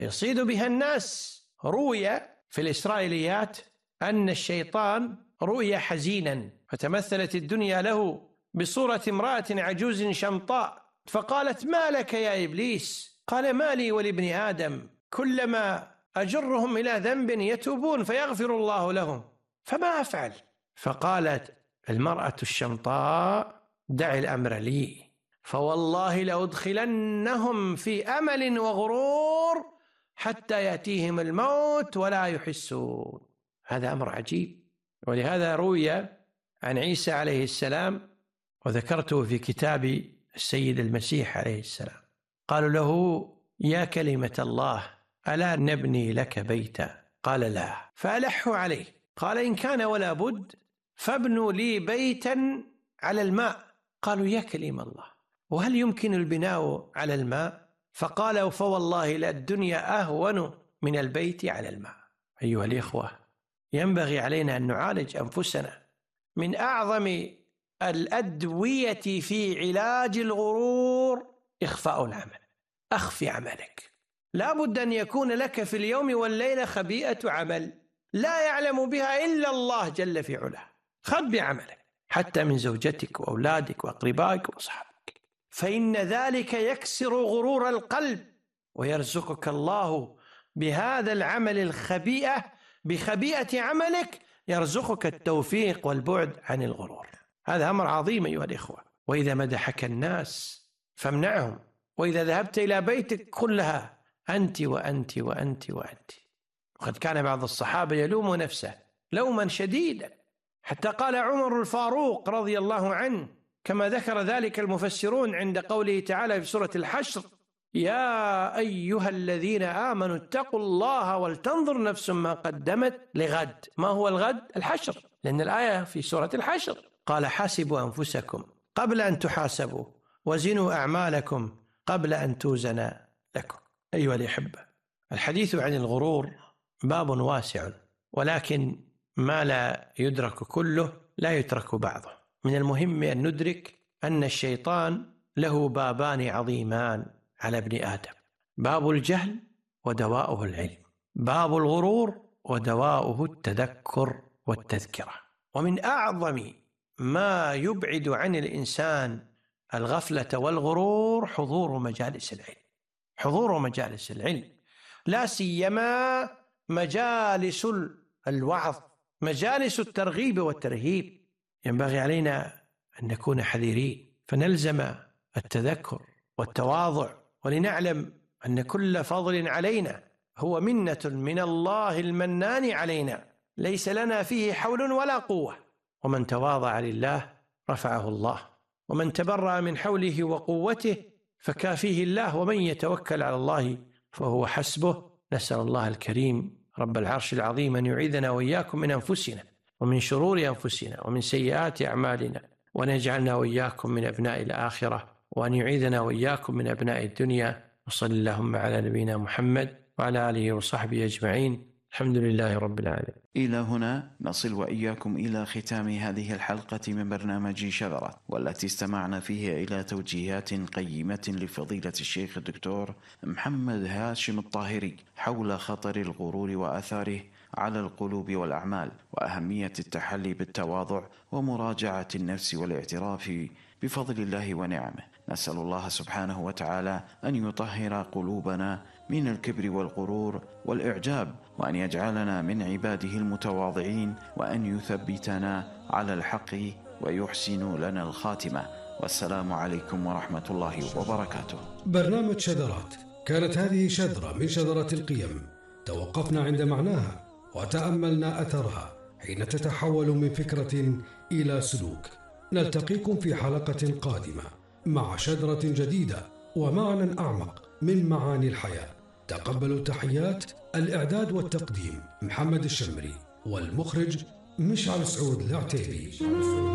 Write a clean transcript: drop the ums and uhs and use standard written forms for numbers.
يصيد بها الناس. روي في الإسرائيليات أن الشيطان رؤي حزينا، فتمثلت الدنيا له بصورة امرأة عجوز شمطاء، فقالت: ما لك يا إبليس؟ قال: ما لي ولابن آدم، كلما أجرهم إلى ذنب يتوبون فيغفر الله لهم، فما أفعل؟ فقالت المرأة الشمطاء: دع الأمر لي، فوالله لأدخلنهم في أمل وغرور حتى يأتيهم الموت ولا يحسون. هذا أمر عجيب. ولهذا روي عن عيسى عليه السلام، وذكرته في كتاب السيد المسيح عليه السلام، قالوا له: يا كلمة الله ألا نبني لك بيتا؟ قال: لا. فألحوا عليه، قال: إن كان ولا بد فابنوا لي بيتا على الماء. قالوا: يا كلم الله، وهل يمكن البناء على الماء؟ فقال: فوالله الدنيا أهون من البيت على الماء. أيها الإخوة، ينبغي علينا أن نعالج أنفسنا. من أعظم الأدوية في علاج الغرور إخفاء العمل. أخفي عملك. لا بد أن يكون لك في اليوم والليلة خبيئة عمل لا يعلم بها إلا الله جل في علاه. خبي عملك حتى من زوجتك وأولادك وأقربائك وأصحابك، فإن ذلك يكسر غرور القلب، ويرزقك الله بهذا العمل الخبيئة، بخبيئة عملك يرزقك التوفيق والبعد عن الغرور. هذا أمر عظيم أيها الإخوة. وإذا مدحك الناس فامنعهم، وإذا ذهبت إلى بيتك قل لها: أنت وأنت وأنت وأنت. وقد كان بعض الصحابة يلوم نفسه لوما شديدا، حتى قال عمر الفاروق رضي الله عنه، كما ذكر ذلك المفسرون عند قوله تعالى في سورة الحشر: يا أيها الذين آمنوا اتقوا الله ولتنظر نفس ما قدمت لغد. ما هو الغد؟ الحشر، لأن الآية في سورة الحشر. قال: حاسبوا أنفسكم قبل أن تحاسبوا، وزنوا أعمالكم قبل أن توزن لكم. أيها الأحبة، الحديث عن الغرور باب واسع، ولكن ما لا يدرك كله لا يترك بعضه. من المهم أن ندرك أن الشيطان له بابان عظيمان على ابن آدم: باب الجهل ودواؤه العلم، باب الغرور ودواؤه التذكر والتذكرة. ومن أعظم ما يبعد عن الإنسان الغفلة والغرور حضور مجالس العلم. حضور مجالس العلم، لا سيما مجالس الوعظ، مجالس الترغيب والترهيب. ينبغي علينا أن نكون حذرين، فنلزم التذكر والتواضع، ولنعلم أن كل فضل علينا هو منة من الله المنان علينا، ليس لنا فيه حول ولا قوة. ومن تواضع لله رفعه الله، ومن تبرأ من حوله وقوته فكافيه الله، ومن يتوكل على الله فهو حسبه. نسأل الله الكريم رب العرش العظيم أن يعيذنا وإياكم من أنفسنا ومن شرور أنفسنا ومن سيئات أعمالنا، وأن يجعلنا وإياكم من أبناء الآخرة، وأن يعيذنا وإياكم من أبناء الدنيا. وصلى اللهم على نبينا محمد وعلى آله وصحبه أجمعين. الحمد لله رب العالمين. إلى هنا نصل وإياكم إلى ختام هذه الحلقة من برنامج شذرات، والتي استمعنا فيها إلى توجيهات قيمة لفضيلة الشيخ الدكتور محمد هاشم الطاهري حول خطر الغرور وآثاره على القلوب والأعمال، وأهمية التحلي بالتواضع ومراجعة النفس والاعتراف بفضل الله ونعمه. نسأل الله سبحانه وتعالى أن يطهر قلوبنا من الكبر والغرور والإعجاب، وأن يجعلنا من عباده المتواضعين، وأن يثبتنا على الحق ويحسن لنا الخاتمة. والسلام عليكم ورحمة الله وبركاته. برنامج شذرات، كانت هذه شذرة من شذرات القيم، توقفنا عند معناها وتأملنا أثرها حين تتحول من فكرة إلى سلوك. نلتقيكم في حلقة قادمة مع شذرة جديدة ومعنى أعمق من معاني الحياة. تقبلوا تحيات الإعداد والتقديم محمد الشمري، والمخرج مشعل سعود العتيبي.